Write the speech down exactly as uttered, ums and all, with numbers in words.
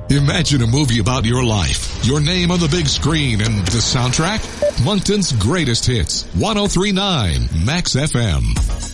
Imagine a movie about your life, your name on the big screen, and the soundtrack? Moncton's greatest hits, ten thirty-nine Max F M.